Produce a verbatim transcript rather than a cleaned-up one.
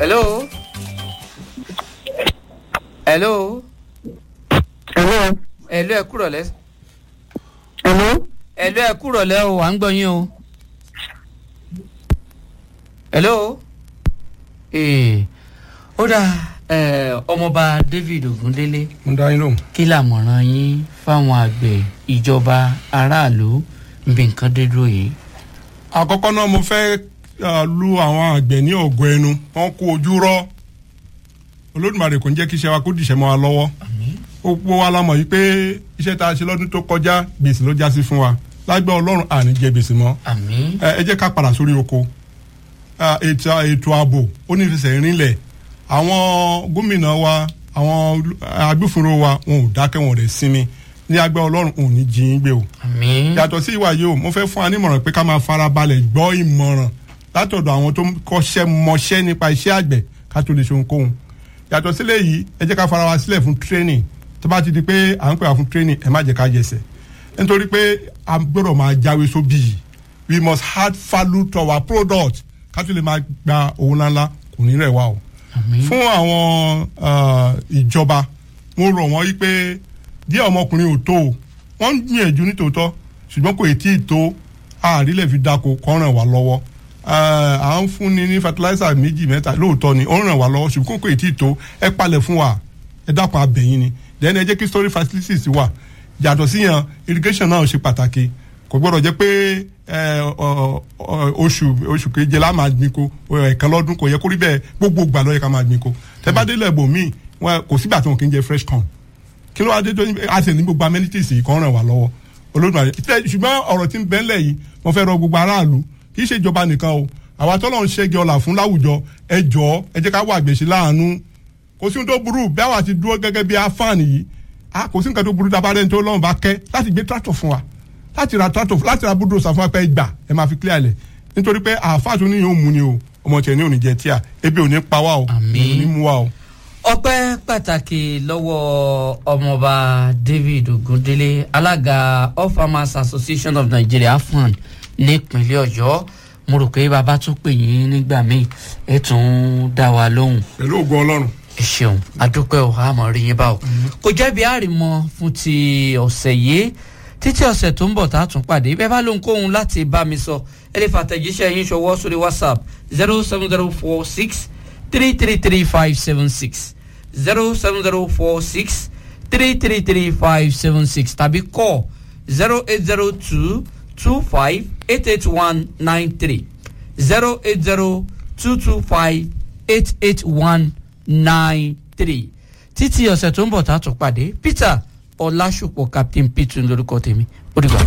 hello hello hello hello ẹ kúrọ̀lẹ́. hello hello ẹ kúrọ̀lẹ́ o à ń gbọ́ yín o. hello ee ó dà ọmọọba David Ogundele ń dá yín lóhùn. kí làmọ̀ràn yín fáwọn àgbẹ̀ ìjọba aráàlú bí nǹkan dé dúró yìí. àkọ́kọ́ náà mo fẹ́ lu àwọn àgbẹ̀ ní ọ̀gọ́ ẹnu wọn kó ojú rọ́ Olódùmarè kò ń jẹ́ kí iṣẹ́ wa kó dìṣẹ́ mọ́ wa lọ́wọ́. ó pọ̀ wá lámọ̀ yìí pé iṣẹ́ tá a ṣe lọ́dún tó kọjá gbèsè ló já sí fún wa lágbẹ́ Ọlọ́run àní jẹ gbèsè mọ́. ẹ jẹ́ ká padà sórí oko ètò ètò ààbò ó ní ìfẹsẹ̀ rinlẹ̀ àwọn gómìnà wa àwọn agbófinró wa wọn ò dákẹ́ wọn rẹ̀ sinmi ní agbẹ́ Ọlọ́run òun ní jíyìn gbé o. yàtọ̀ sí ìwà yìí o mo fẹ́ fún wa nímọ̀ràn pé ká máa farabalẹ̀ gbọ́ ìmọ̀ràn látọ̀dọ̀ àwọn tó kọ́ṣẹ́ mọṣẹ́ nípa iṣẹ́ àgbẹ̀ ká tó lè ṣe ohunkóhun. yàtọ̀ sílẹ̀ yìí ẹ jẹ́ ká fara wa sílẹ̀ fún training tó bá ti di pé à ń pè wá fún training ẹ má jẹ́ ká yẹsẹ̀ nítorí pé a gbọ́dọ̀ máa jáwé sóbì yìí we must add value to our product ká tó lè máa gba owó ńláńlá kò ní rẹ̀ wá o. fún àwọn ìjọba mo rọ̀ wọ́n yí pé díẹ̀ ọmọkùnrin ò tó o wọ́n ń gbìyànjú nítòótọ́ ṣùgbọ́n kò tí ì tó àrílẹ̀ fi dáko kọ́ ràn wá lọ́wọ́ à ń fúnni ní fertilizer méjì mẹ́ta lóòótọ́ ni ó ń ràn wá lọ́wọ́ ṣùgbọ́n kò tí ì tó ẹ palẹ̀ fún wa ẹ dákun abẹ̀yìn ni then ẹ jẹ́ kí storage facilities wà yàtọ̀ sí yẹn irrigation náà ṣe pàtàkì kò gbọ́dọ̀ jẹ́ pé oṣù oṣù keje la máa gbin ko ẹ̀kan lọ́dún kò yẹ kó rí bẹ́ẹ̀ gbogbo ìgbà ló yẹ ká máa gbin ko tẹ́ bá délẹ̀ bò míì kò sígbà tí wọn kì í jẹ fresh corn kí ló wá dé tó a sì ní gbogbo amenities yìí kan ràn wá lọ́wọ́ Olódùmarè ṣùgbọ́n ọ̀rọ̀ tí ń bẹ ńlẹ̀ yìí wọ́n fẹ́ rọ gbogbo aráàlú kì í ṣe ìjọba nìkan o àwa tọ́lọ́run ṣẹ́gi ọlà fún láwùjọ ẹ jọ̀ọ́ ẹ jẹ́ ká wà gbèsè láàánú kò sí ohun tó burú bí àwa ti dúró gẹ́gẹ́ bí afáàní yìí kò sí nǹkan tó burú dábàá rẹ̀ ní tó lọ́run bá kẹ́ láti gbé tractor fún wa láti ra tractor láti ra bulldozer fún wa pé gbà ẹ máa fi clear lẹ̀ nítorí pé àáfàá tó ní yóò mú ni o ọmọ tiẹ̀ ní òní jẹ tíà ebi ò ní pa wá o àmín ní mú wa o. ọpẹ́ pàtàkì lọ́wọ́ ọmọọba David Ogundele alága All Farmers Association of Nigeria afan nípínlẹ̀ Ọ̀yọ́ mo rò pé bàbá tún pè yín nígbà míì ẹ tún dá wa lóhùn. pẹ̀lú ògo Ọlọ́run. ẹ ṣeun adúpẹ́ ò àmọ́ rí yín bá o. kò jẹ́bi àrìmọ́ fún ti ọ̀sẹ̀ yìí títí ọ̀sẹ̀ tó ń bọ̀ tá a tún pàdé bẹ́ẹ̀ bá lóhùn kóhun láti bá mi sọ ẹ lè fàtẹ̀jíṣẹ́ yín ṣọwọ́ sórí WhatsApp zero seven zero four six three three three five seven six zero seven zero four six three three three five seven six tàbí call zero eight zero two two five eight eight one nine three zero eight zero two two five eight eight one nine three títí ọ̀sẹ̀ tó ń bọ̀ tá a tún pàdé Peter Ọlásùpọ̀ Captain Peter lórúkọ tèmi ó dìgbà.